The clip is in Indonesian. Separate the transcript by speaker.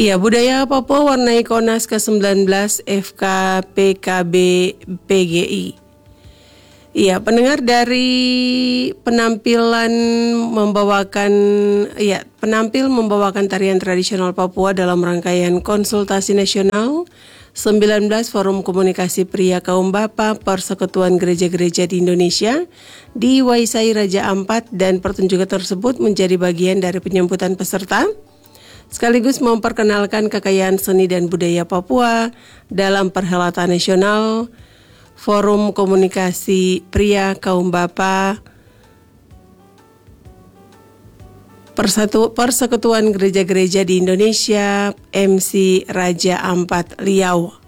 Speaker 1: Iya, budaya Papua warnai Konas ke-19 FKPKB PGI. Iya, pendengar dari penampil membawakan tarian tradisional Papua dalam rangkaian konsultasi nasional 19 Forum Komunikasi Pria Kaum Bapa Persekutuan Gereja-Gereja di Indonesia di Waisai Raja Ampat, dan pertunjukan tersebut menjadi bagian dari penyambutan peserta sekaligus memperkenalkan kekayaan seni dan budaya Papua dalam perhelatan nasional Forum Komunikasi Pria Kaum Bapa Persekutuan Gereja-Gereja di Indonesia MC Raja Ampat Riau.